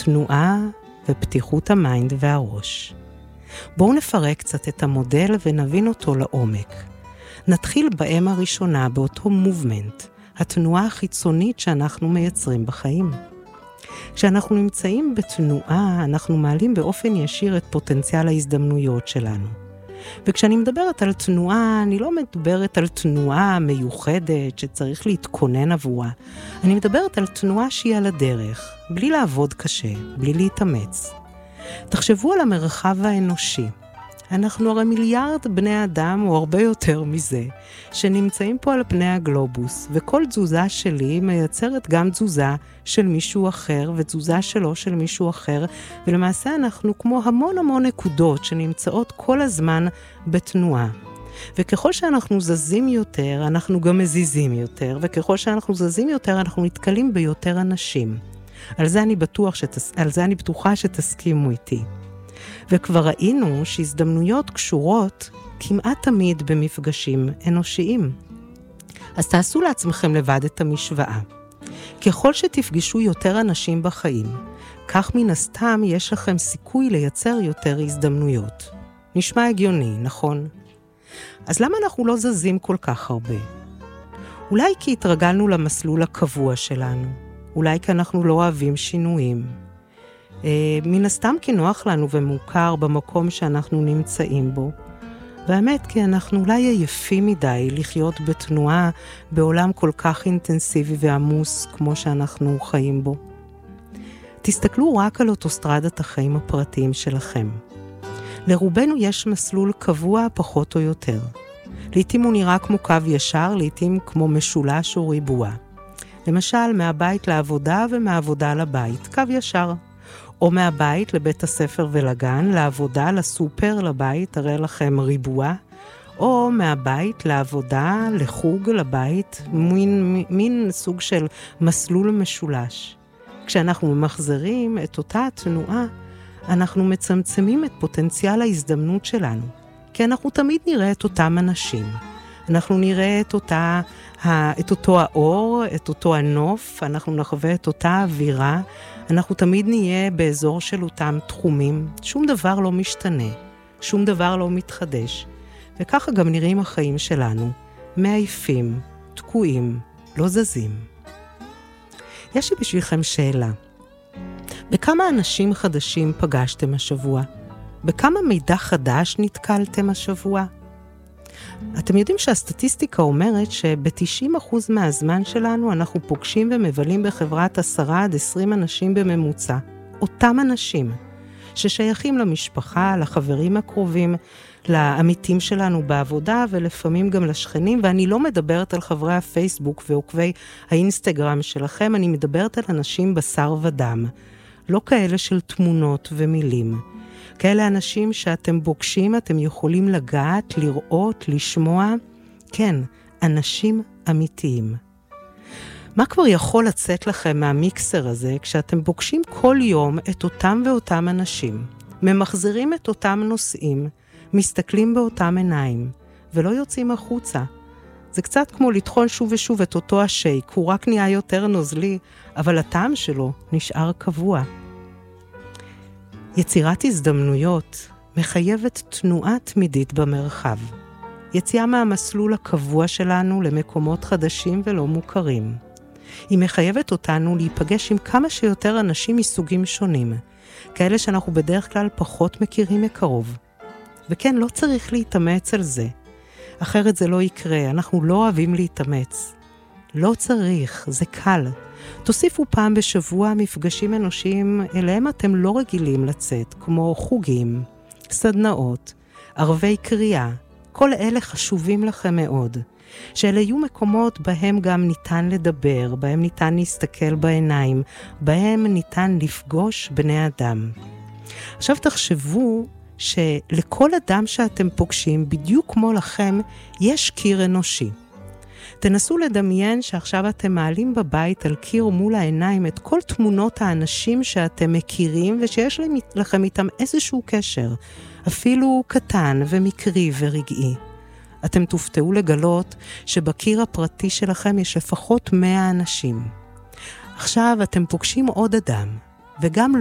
תנועה ופתיחות המיינד והראש. בואו נפרק קצת את המודל ונבין אותו לעומק. נתחיל בהם הראשונה, באותו מובמנט, התנועה החיצונית שאנחנו מייצרים בחיים. כשאנחנו נמצאים בתנועה, אנחנו מעלים באופן ישיר את פוטנציאל ההזדמנויות שלנו. וכשאני מדברת על תנועה, אני לא מדברת על תנועה מיוחדת שצריך להתכונן עבורה. אני מדברת על תנועה שהיא על הדרך, בלי לעבוד קשה, בלי להתאמץ. תחשבו על המרחב האנושי. אנחנו הרי מיליארד בני אדם, או הרבה יותר מזה, שנמצאים פה על פני הגלובוס, וכל תזוזה שלי מייצרת גם תזוזה של מישהו אחר, ותזוזה שלו של מישהו אחר, ולמעשה אנחנו כמו המון נקודות שנמצאות כל הזמן בתנועה. וככל שאנחנו זזים יותר, אנחנו גם מזיזים יותר, וככל שאנחנו זזים יותר, אנחנו נתקלים ביותר אנשים. על זה אני בטוחה שתסכימו איתי. וכבר ראינו שהזדמנויות קשורות כמעט תמיד במפגשים אנושיים. אז תעשו לעצמכם לבד את המשוואה. ככל שתפגשו יותר אנשים בחיים, כך מן הסתם יש לכם סיכוי לייצר יותר הזדמנויות. נשמע הגיוני, נכון? אז למה אנחנו לא זזים כל כך הרבה? אולי כי התרגלנו למסלול הקבוע שלנו. אולי כי אנחנו לא אוהבים שינויים. מן הסתם כי נוח לנו ומוכר במקום שאנחנו נמצאים בו. והאמת כי אנחנו אולי עייפים מדי לחיות בתנועה בעולם כל כך אינטנסיבי ועמוס כמו שאנחנו חיים בו. תסתכלו רק על אוטוסטרדת החיים הפרטיים שלכם. לרובנו יש מסלול קבוע פחות או יותר. לעתים הוא נראה כמו קו ישר, לעתים כמו משולש או ריבוע. למשל, מהבית לעבודה ומהעבודה לבית, קו ישר. או מהבית לבית הספר ולגן, לעבודה, לסופר, לבית, הרי לכם ריבוע. או מהבית לעבודה, לחוג, לבית, מין סוג של מסלול משולש. כשאנחנו ממחזרים את אותה התנועה, אנחנו מצמצמים את פוטנציאל ההזדמנות שלנו. כי אנחנו תמיד נראה את אותם אנשים. אנחנו נראה את אותו האור, את אותו הנוף, אנחנו נחווה את אותה אווירה, אנחנו תמיד נהיה באזור של אותם תחומים, שום דבר לא משתנה, שום דבר לא מתחדש, וככה גם נראים החיים שלנו, מעייפים, תקועים, לא זזים. יש לי בשבילכם שאלה, בכמה אנשים חדשים פגשתם השבוע? בכמה מידע חדש נתקלתם השבוע? אתם יודעים שהסטטיסטיקה אומרת שב-90% מהזמן שלנו אנחנו פוגשים ומבלים בחברת 10 עד 20 אנשים בממוצע. אותם אנשים ששייכים למשפחה, לחברים הקרובים, לעמיתים שלנו בעבודה ולפעמים גם לשכנים, ואני לא מדברת על חברי הפייסבוק ועוקבי האינסטגרם שלכם, אני מדברת על אנשים בשר ודם, לא כאלה של תמונות ומילים. כאלה אנשים שאתם פוגשים, אתם יכולים לגעת, לראות, לשמוע. כן, אנשים אמיתיים. מה כבר יכול לצאת לכם מהמיקסר הזה כשאתם פוגשים כל יום את אותם ואותם אנשים, ממחזרים את אותם נושאים, מסתכלים באותם עיניים, ולא יוצאים החוצה? זה קצת כמו לטחון שוב ושוב את אותו השייק, הוא רק נהיה יותר נוזלי, אבל הטעם שלו נשאר קבוע. יצירת הזדמנויות מחייבת תנועה תמידית במרחב. יציאה מהמסלול הקבוע שלנו למקומות חדשים ולא מוכרים. היא מחייבת אותנו להיפגש עם כמה שיותר אנשים מסוגים שונים, כאלה שאנחנו בדרך כלל פחות מכירים מקרוב. וכן, לא צריך להתאמץ על זה. אחרת זה לא יקרה, אנחנו לא אוהבים להתאמץ. לא צריך, זה קל. תוסיפו פעם בשבוע מפגשים אנושיים אליהם אתם לא רגילים לצאת, כמו חוגים, סדנאות, ערבי קריאה. כל אלה חשובים לכם מאוד. שאלה יהיו מקומות בהם גם ניתן לדבר, בהם ניתן להסתכל בעיניים, בהם ניתן לפגוש בני אדם. עכשיו תחשבו שלכל אדם שאתם פוגשים, בדיוק כמו לכם, יש קיר אנושי. תנסו לדמיין שעכשיו אתם מעלים בבית על קיר מול העיניים את כל תמונות האנשים שאתם מכירים ושיש לכם איתם איזשהו קשר, אפילו קטן ומקרי ורגעי. אתם תופתעו לגלות שבקיר הפרטי שלכם יש לפחות 100 אנשים. עכשיו אתם פוגשים עוד אדם, וגם